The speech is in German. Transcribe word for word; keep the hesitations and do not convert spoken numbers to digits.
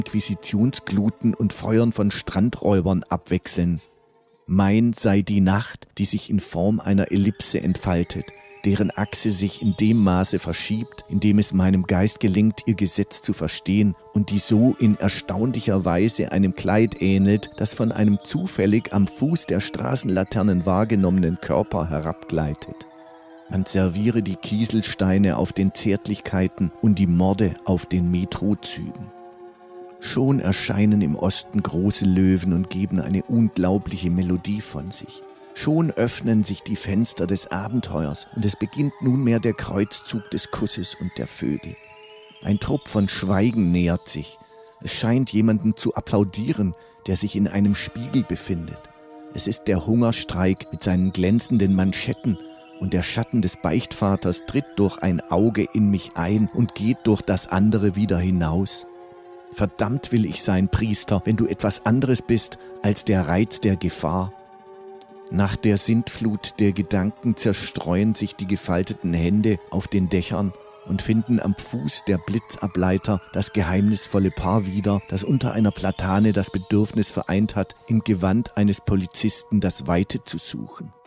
Inquisitionsgluten und Feuern von Strandräubern abwechseln. Mein sei die Nacht, die sich in Form einer Ellipse entfaltet, deren Achse sich in dem Maße verschiebt, in dem es meinem Geist gelingt, ihr Gesetz zu verstehen und die so in erstaunlicher Weise einem Kleid ähnelt, das von einem zufällig am Fuß der Straßenlaternen wahrgenommenen Körper herabgleitet. Man serviere die Kieselsteine auf den Zärtlichkeiten und die Morde auf den Metrozügen. Schon erscheinen im Osten große Löwen und geben eine unglaubliche Melodie von sich. Schon öffnen sich die Fenster des Abenteuers und es beginnt nunmehr der Kreuzzug des Kusses und der Vögel. Ein Trupp von Schweigen nähert sich. Es scheint jemanden zu applaudieren, der sich in einem Spiegel befindet. Es ist der Hungerstreik mit seinen glänzenden Manschetten und der Schatten des Beichtvaters tritt durch ein Auge in mich ein und geht durch das andere wieder hinaus. Verdammt will ich sein, Priester, wenn du etwas anderes bist als der Reiz der Gefahr. Nach der Sintflut der Gedanken zerstreuen sich die gefalteten Hände auf den Dächern und finden am Fuß der Blitzableiter das geheimnisvolle Paar wieder, das unter einer Platane das Bedürfnis vereint hat, im Gewand eines Polizisten das Weite zu suchen.